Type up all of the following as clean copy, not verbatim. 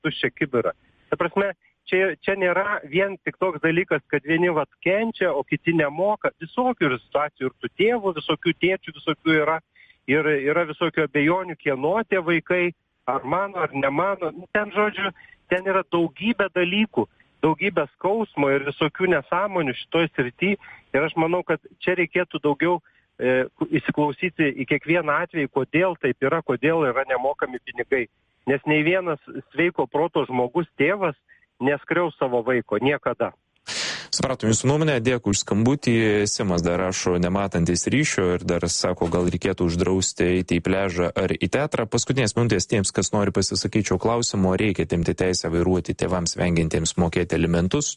tuščią kibirą. Ta prasme, čia nėra vien tik toks dalykas, kad vieni kenčia, o kiti nemoka. Visokių ir situacijų, ir tų tėvų, visokių tėčių, visokių yra. Ir yra visokių abejonių, kieno tie vaikai, ar mano, ar ne mano. Ten, žodžiu, ten yra daugybė dalykų, daugybė skausmo ir visokių nesąmonių šitoj srity. Ir aš manau, kad čia reikėtų daugiau įsiklausyti į kiekvieną atvejį, kodėl taip yra, kodėl yra nemokami pinigai. Nes nei vienas sveiko proto žmogus, tėvas, neskriaus savo vaiko niekada. Supratom jūsų nuomonę, dėkui už skambutį. Simas dar rašo nematantis ryšio ir dar sako, gal reikėtų uždrausti eiti į pležą ar į teatrą. Paskutinės minutės tiems, kas nori pasisakyčiau klausimo, reikia atimti teisę vairuoti tėvams vengiantiems mokėti alimentus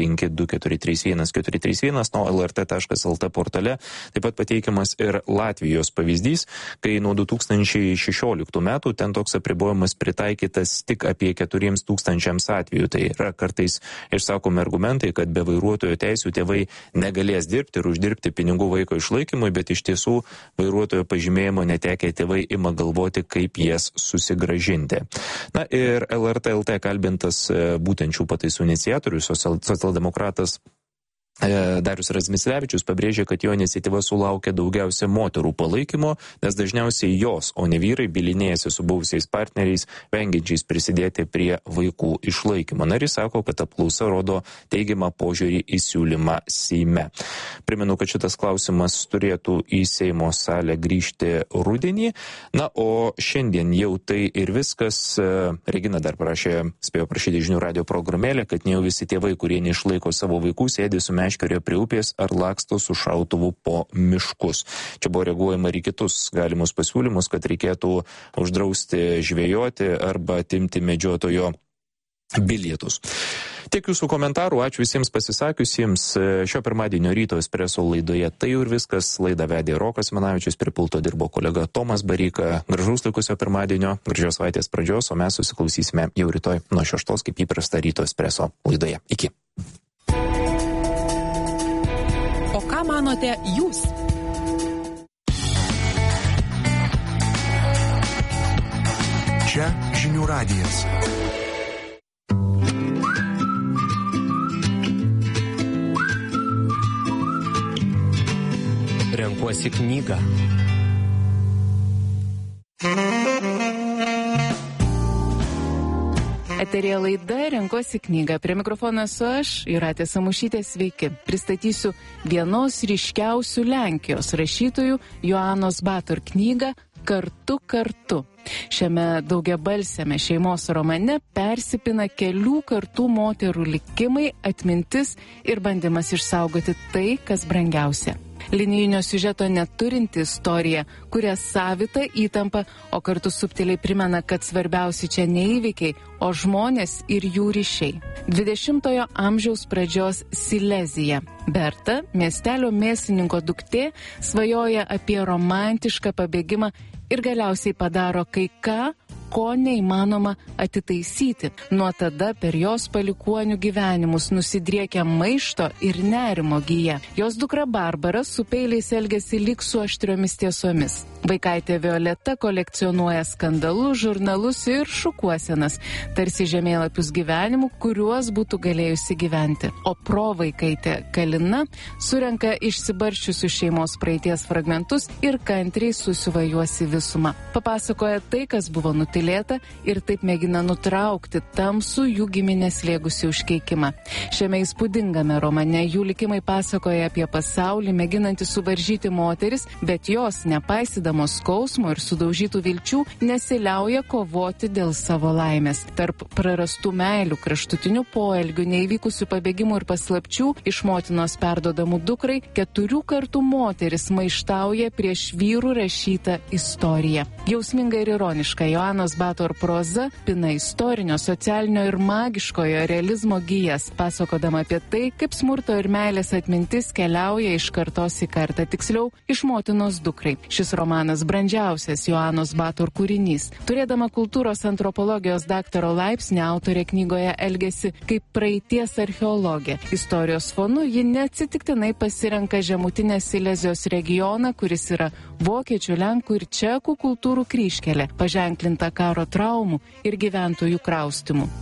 052431431 nuo lrt.lt portale. Taip pat pateikiamas ir Latvijos pavyzdys, kai nuo 2016 metų ten toks apribojimas pritaikytas tik apie 4000 atvejų. Tai yra kartais išsakomi argumentai, kad be vairuotojo teisių tėvai negalės dirbti ir uždirbti pinigų vaiko išlaikymui, bet iš tiesų vairuotojo pažymėjimo netekę tėvai ima galvoti, kaip jas susigrąžinti. Na ir LRT.lt kalbintas būtent šių pataisų iniciatorius, socialdemokratas Darius Razmislevičius pabrėžė, kad jo iniciatyva sulaukia daugiausia moterų palaikymo, nes dažniausiai jos, o ne vyrai, bylinėjasi su buvusiais partneriais, vengiančiais prisidėti prie vaikų išlaikymo. Narys sako, kad apklausa rodo teigiamą požiūrį į siūlymą Seime. Primenu, kad šitas klausimas turėtų į Seimo salę grįžti rudenį. Na, o šiandien jau tai ir viskas. Regina dar spėjo prašyti žinių radio programėlę, kad ne jau visi tėvai, kurie neišlaiko savo vaikų, sėdi su meškerė prie upės ar laksto su šautuvu po miškus. Čia buvo reaguojama ir į kitus galimus pasiūlymus, kad reikėtų uždrausti žvejoti arba atimti medžiotojo bilietus. Tiek jūsų komentarų, ačiū visiems pasisakiusiems. Šio pirmadienio ryto espreso laidoje tai jau ir viskas. Laidą vedė Rokas Manavičius, prie pulto dirbo kolega Tomas Bareika. Gražaus likusio pirmadienio, gražios savaitės pradžios, o mes susiklausysime jau rytoj nuo 6 kaip įprasta ryto espreso laidoje. Iki. O ką manote jūs? Čia žinių radijas. Renkuosi knygą. Eterija laida Renkuosi knygą. Prie mikrofono esu aš, Jūratė Samušytė, sveiki. Pristatysiu vienos ryškiausių Lenkijos rašytojų Joanos Bator knygą Kartu kartu. Šiame daugiabalsiame šeimos romane persipina kelių kartų moterų likimai, atmintis ir bandymas išsaugoti tai, kas brangiausia. Linijinio siužeto neturinti istorija, kuria savita įtampa, o kartu subtiliai primena, kad svarbiausi čia ne įvykiai, o žmonės ir jų ryšiai. 20-ojo amžiaus pradžios Silezija. Berta, miestelio mėsininko duktė, svajoja apie romantišką pabėgimą ir galiausiai padaro kai ką, ko neįmanoma atitaisyti. Nuo tada per jos palikuonių gyvenimus nusidriekia maišto ir nerimo gija. Jos dukra Barbara su peiliais elgiasi lyg su aštriomis tiesomis. Vaikaitė Violeta kolekcionuoja skandalus, žurnalus ir šukuosenas, tarsi žemėlapius gyvenimų, kuriuos būtų galėjusi gyventi. O provaikaitė Kalina surenka išsibarščiusius šeimos praeities fragmentus ir kantriai susiuva juos į visumą. Papasakoja tai, kas buvo nutilėta, ir taip mėgina nutraukti tamsų jų giminės slėgusi užkeikimą. Šiame įspūdingame romane jų likimai pasakoja apie pasaulį, mėginantį suvaržyti moteris, bet jos, nepaisydamos skausmo ir sudaužytų vilčių, nesiliauja kovoti dėl savo laimės. Tarp prarastų meilių, kraštutinių poelgių, neįvykusių pabėgimų ir paslapčių iš motinos perdodamų dukrai, 4 kartų moteris maištauja prieš vyrų rašytą istoriją. Jausminga ir ironiška Joanos Bator proza pina istorinio, socialinio ir magiškojo realizmo gijas, pasakodama apie tai, kaip smurto ir meilės atmintis keliauja iš kartos į kartą, tiksliau iš motinos dukrai. Šis romanas romanas brandžiausias Joanos Bator kūrinys. Turėdama kultūros antropologijos daktaro laipsnį, autorė knygoje elgiasi kaip praeities archeologė. Istorijos fonu ji neatsitiktinai pasirenka žemutinės Silezijos regioną, kuris yra vokiečių, lenkų ir čekų kultūrų kryžkelė, paženklinta karo traumų ir gyventojų kraustimų.